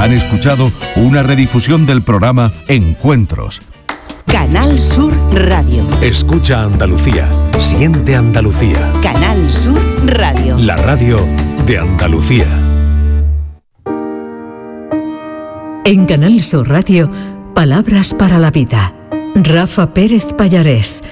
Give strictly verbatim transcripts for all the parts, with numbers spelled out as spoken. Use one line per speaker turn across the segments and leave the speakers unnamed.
Han escuchado una redifusión del programa Encuentros.
Canal Sur Radio.
Escucha Andalucía. Siente Andalucía.
Canal Sur Radio.
La radio de Andalucía.
En Canal Sur Radio, Palabras para la Vida. Rafa Pérez Pallarés.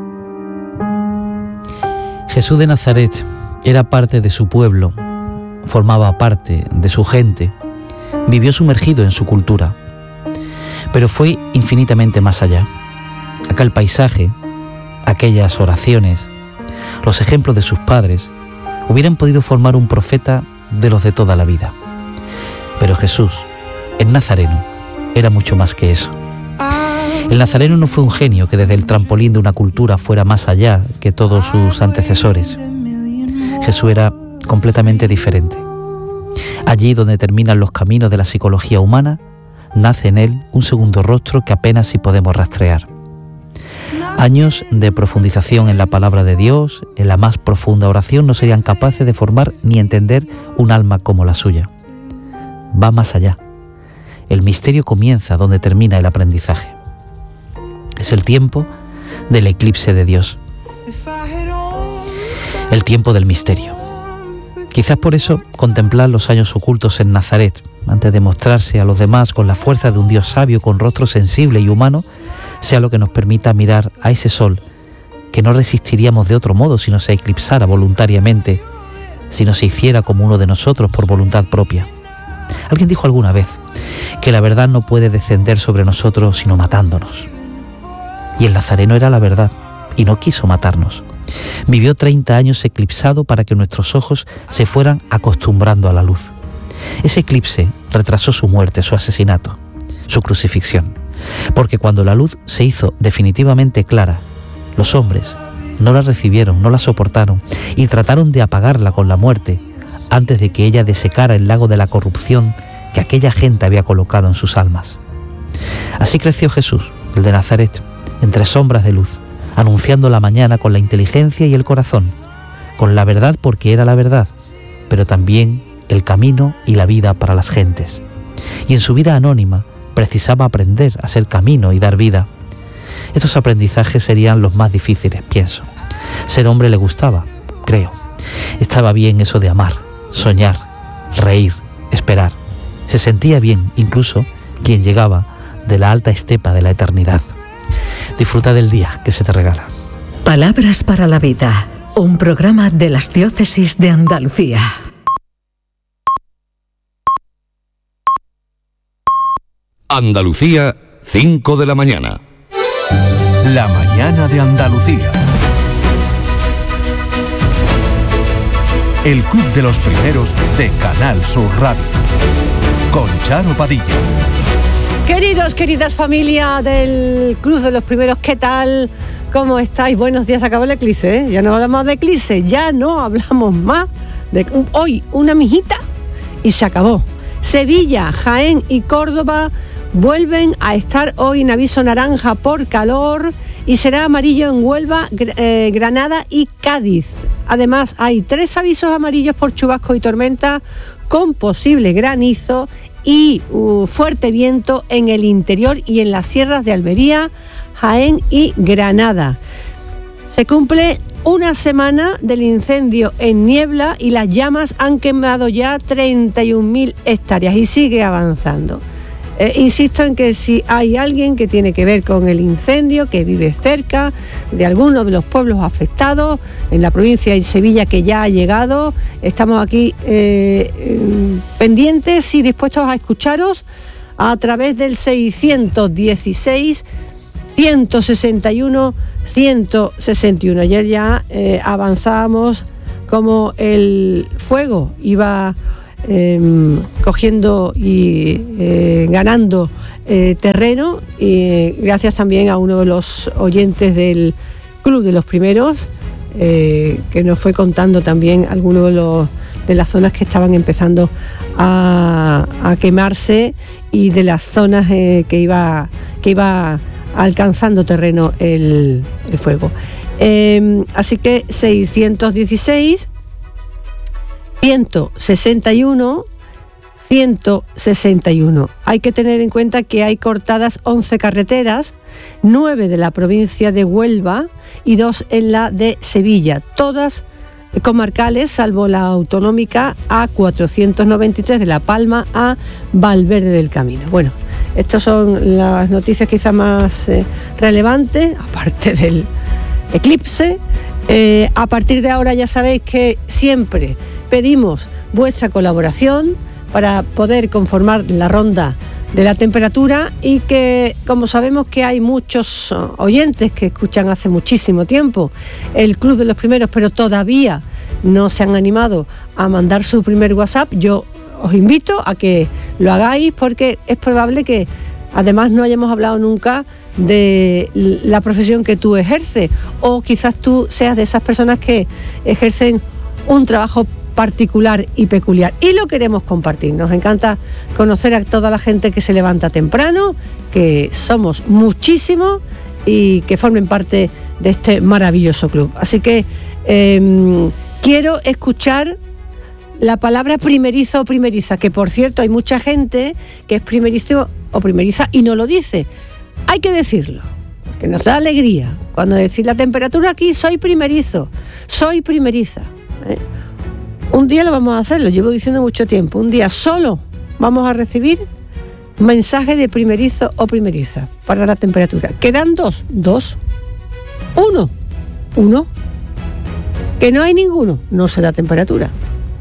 Jesús de Nazaret era parte de su pueblo, formaba parte de su gente, vivió sumergido en su cultura, pero fue infinitamente más allá. Aquel paisaje, aquellas oraciones, los ejemplos de sus padres, hubieran podido formar un profeta de los de toda la vida. Pero Jesús, el nazareno, era mucho más que eso. El nazareno no fue un genio que desde el trampolín de una cultura fuera más allá que todos sus antecesores. Jesús era completamente diferente. Allí donde terminan los caminos de la psicología humana, nace en él un segundo rostro que apenas si podemos rastrear. Años de profundización en la palabra de Dios, en la más profunda oración, no serían capaces de formar ni entender un alma como la suya. Va más allá. El misterio comienza donde termina el aprendizaje. Es el tiempo del eclipse de Dios. El tiempo del misterio. Quizás por eso contemplar los años ocultos en Nazaret, antes de mostrarse a los demás con la fuerza de un Dios sabio, con rostro sensible y humano, sea lo que nos permita mirar a ese sol que no resistiríamos de otro modo si no se eclipsara voluntariamente, si no se hiciera como uno de nosotros por voluntad propia. Alguien dijo alguna vez que la verdad no puede descender sobre nosotros sino matándonos. Y el nazareno era la verdad y no quiso matarnos. Vivió treinta años eclipsado para que nuestros ojos se fueran acostumbrando a la luz. Ese eclipse retrasó su muerte, su asesinato, su crucifixión. Porque cuando la luz se hizo definitivamente clara, los hombres no la recibieron, no la soportaron y trataron de apagarla con la muerte antes de que ella desecara el lago de la corrupción que aquella gente había colocado en sus almas. Así creció Jesús, el de Nazaret, entre sombras de luz, anunciando la mañana con la inteligencia y el corazón, con la verdad porque era la verdad, pero también el camino y la vida para las gentes. Y en su vida anónima precisaba aprender a ser camino y dar vida. Estos aprendizajes serían los más difíciles, pienso. Ser hombre le gustaba, creo. Estaba bien eso de amar, soñar, reír, esperar. Se sentía bien incluso quien llegaba de la alta estepa de la eternidad. Disfruta del día que se te regala.
Palabras para la Vida, un programa de las diócesis de Andalucía.
Andalucía, cinco de la mañana.
La mañana de Andalucía. El Club de los Primeros de Canal Sur Radio. Con Charo Padilla.
Queridos, queridas familia del Club de los Primeros, ¿qué tal? ¿Cómo estáis? Buenos días, acabó el eclipse, ¿eh? Ya no hablamos de eclipse, ya no hablamos más de hoy una mijita y se acabó. Sevilla, Jaén y Córdoba vuelven a estar hoy en aviso naranja por calor y será amarillo en Huelva, eh, Granada y Cádiz. Además, hay tres avisos amarillos por chubasco y tormenta con posible granizo y uh, fuerte viento en el interior y en las sierras de Almería, Jaén y Granada. Se cumple una semana del incendio en Niebla y las llamas han quemado ya treinta y un mil hectáreas y sigue avanzando. Eh, insisto en que si hay alguien que tiene que ver con el incendio, que vive cerca de alguno de los pueblos afectados, en la provincia de Sevilla que ya ha llegado, estamos aquí eh, eh, pendientes y dispuestos a escucharos a través del seiscientos dieciséis, ciento sesenta y uno, ciento sesenta y uno. Ayer ya eh, avanzábamos como el fuego iba Eh, cogiendo y eh, ganando eh, terreno, y gracias también a uno de los oyentes del Club de los Primeros eh, que nos fue contando también algunos de, los, de las zonas que estaban empezando a, a quemarse y de las zonas eh, que iba que iba alcanzando terreno el, el fuego. Eh, así que seiscientos dieciséis, ciento sesenta y uno, ciento sesenta y uno. Hay que tener en cuenta que hay cortadas once carreteras, nueve de la provincia de Huelva y dos en la de Sevilla, todas comarcales, salvo la autonómica A cuatrocientos noventa y tres de La Palma a Valverde del Camino. Bueno, estas son las noticias quizás más eh, relevantes, aparte del eclipse. Eh, a partir de ahora ya sabéis que siempre pedimos vuestra colaboración para poder conformar la ronda de la temperatura, y que, como sabemos que hay muchos oyentes que escuchan hace muchísimo tiempo el Club de los Primeros, pero todavía no se han animado a mandar su primer WhatsApp, yo os invito a que lo hagáis, porque es probable que además no hayamos hablado nunca de la profesión que tú ejerces, o quizás tú seas de esas personas que ejercen un trabajo particular y peculiar, y lo queremos compartir. Nos encanta conocer a toda la gente que se levanta temprano, que somos muchísimos y que formen parte de este maravilloso club. Así que eh, quiero escuchar la palabra primerizo o primeriza, que por cierto hay mucha gente que es primerizo o primeriza y no lo dice. Hay que decirlo, que nos da alegría cuando decir la temperatura aquí, soy primerizo, soy primeriza, ¿eh? Un día lo vamos a hacer, lo llevo diciendo mucho tiempo, un día solo vamos a recibir mensaje de primerizo o primeriza para la temperatura. ¿Quedan dos? Dos. Uno. Uno. Que no hay ninguno, no se da temperatura.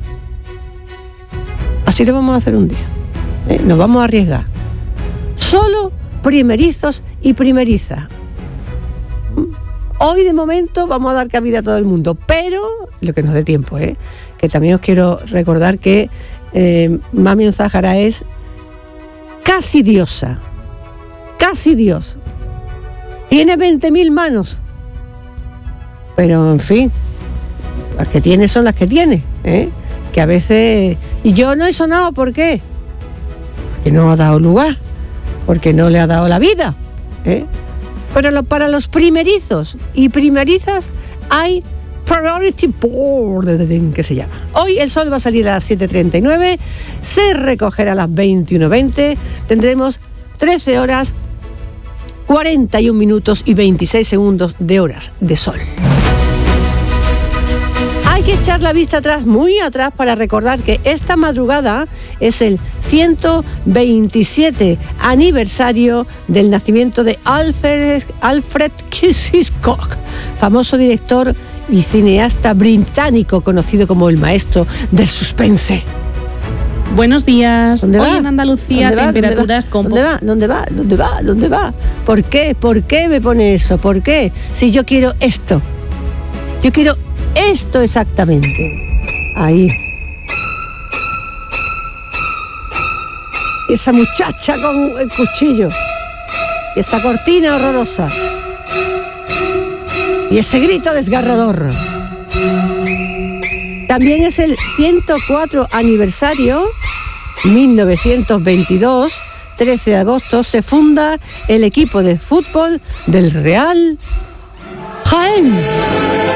Así lo vamos a hacer un día, ¿eh? Nos vamos a arriesgar. Solo primerizos y primerizas. Hoy de momento vamos a dar cabida a todo el mundo, pero lo que nos dé tiempo, ¿eh? Que también os quiero recordar que eh, Mami en Záhara es casi diosa, casi Dios. Tiene veinte mil manos, pero en fin, las que tiene son las que tiene, ¿eh? Que a veces... Y yo no he sonado, ¿por qué? Porque no ha dado lugar, porque no le ha dado la vida, ¿eh? Pero lo, para los primerizos y primerizas hay Priority Board, que se llama. Hoy el sol va a salir a las siete treinta y nueve, se recogerá a las veintiuno veinte, tendremos trece horas, cuarenta y un minutos y veintiséis segundos de horas de sol. Hay que echar la vista atrás, muy atrás, para recordar que esta madrugada es el ciento veintisiete aniversario del nacimiento de Alfred, Alfred Hitchcock, famoso director y cineasta británico conocido como el maestro del suspense.
Buenos días.
¿Dónde
Hoy
va?
en Andalucía
¿Dónde va?
temperaturas con...
¿Dónde va? ¿Dónde va? ¿Dónde va? ¿Dónde va? ¿Por qué? ¿Por qué me pone eso? ¿Por qué? Si yo quiero esto. Yo quiero esto exactamente. Ahí. Esa muchacha con el cuchillo. Esa cortina horrorosa. Y ese grito desgarrador. También es el ciento cuatro aniversario, mil novecientos veintidós, trece de agosto, se funda el equipo de fútbol del Real Jaén.